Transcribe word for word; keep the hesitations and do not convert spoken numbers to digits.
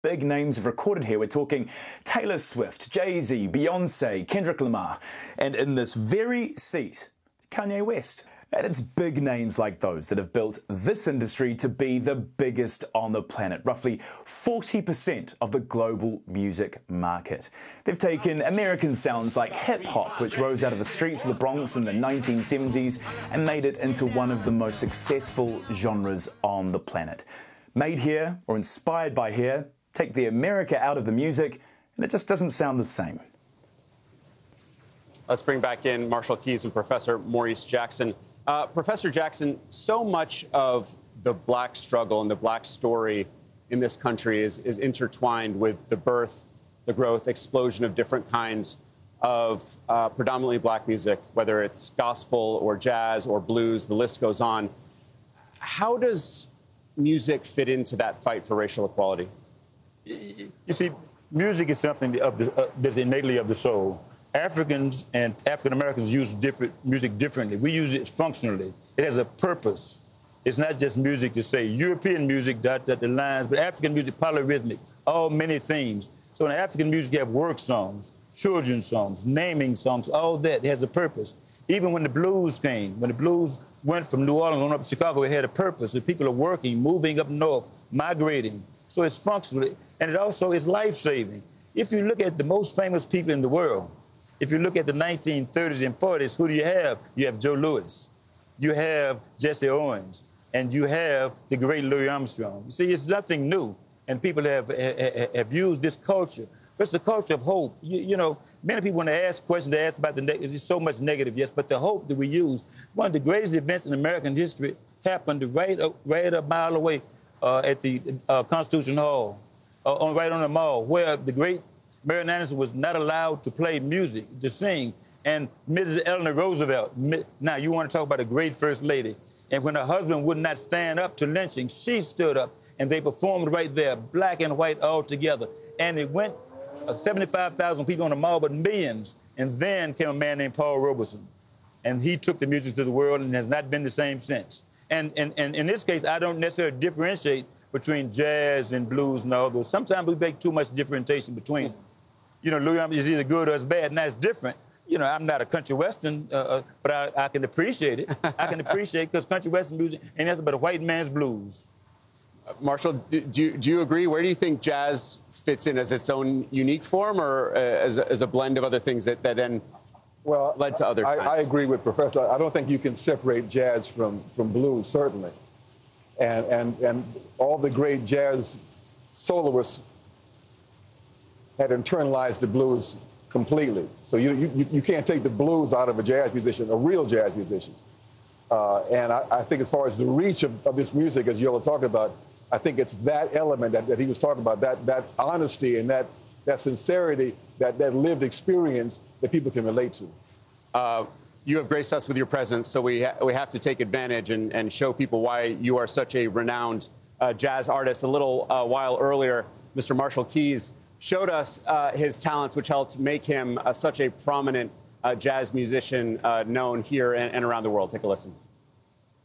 Big names have recorded here. We're talking Taylor Swift, Jay-Z, Beyonce, Kendrick Lamar, and in this very seat, Kanye West. And it's big names like those that have built this industry to be the biggest on the planet, roughly forty percent of the global music market. They've taken American sounds like hip-hop, which rose out of the streets of the Bronx in the nineteen seventies, and made it into one of the most successful genres on the planet. Made here, or inspired by here, take the America out of the music, and it just doesn't sound the same. Let's bring back in Marshall Keyes and Professor Maurice Jackson. Uh, Professor Jackson, so much of the black struggle and the black story in this country is, is intertwined with the birth, the growth, explosion of different kinds of uh, predominantly black music, whether it's gospel or jazz or blues, the list goes on. How does music fit into that fight for racial equality? You see, music is something of the, uh, that's innately of the soul. Africans and African Americans use different music differently. We use it functionally. It has a purpose. It's not just music to say European music, dot, dot, the lines, but African music, polyrhythmic, all many themes. So in African music, you have work songs, children's songs, naming songs, all that has a purpose. Even when the blues came, when the blues went from New Orleans on up to Chicago, it had a purpose. The people are working, moving up north, migrating. So it's functional, and it also is life-saving. If you look at the most famous people in the world, if you look at the nineteen thirties and forties, who do you have? You have Joe Louis, you have Jesse Owens, and you have the great Louis Armstrong. You see, it's nothing new, and people have, have, have used this culture. But it's a culture of hope. You, you know, many people, when they ask questions, they ask about the negative. There's so much negative, yes, but the hope that we use, one of the greatest events in American history happened right, up, right a mile away uh, at the uh, Constitution Hall, uh, on, right on the mall, where the great Marian Anderson was not allowed to play music, to sing. And Missus Eleanor Roosevelt, now you want to talk about a great first lady. And when her husband would not stand up to lynching, she stood up and they performed right there, black and white all together. And it went uh, seventy-five thousand people on the mall, but millions. And then came a man named Paul Robeson. And he took the music to the world and has not been the same since. And, and, and in this case, I don't necessarily differentiate between jazz and blues and all those. Sometimes we make too much differentiation between them. You know, Louis Armstrong is either good or it's bad, and that's different. You know, I'm not a country western, uh, uh, but I, I can appreciate it. I can appreciate it because country western music ain't nothing but a white man's blues. Uh, Marshall, do you, do you agree? Where do you think jazz fits in, as its own unique form, or uh, as, a, as a blend of other things that, that then well, led to other I, kinds? I agree with Professor. I don't think you can separate jazz from, from blues, certainly. And, and, and all the great jazz soloists had internalized the blues completely. So you, you, you can't take the blues out of a jazz musician, a real jazz musician. Uh, and I, I think as far as the reach of, of this music, as you all talked about, I think it's that element that, that he was talking about, that, that honesty and that, that sincerity, that, that lived experience that people can relate to. Uh, you have graced us with your presence, so we, ha we have to take advantage and, and show people why you are such a renowned uh, jazz artist. A little uh, while earlier, Mister Marshall Keyes showed us uh, his talents, which helped make him uh, such a prominent uh, jazz musician uh, known here and, and around the world. Take a listen.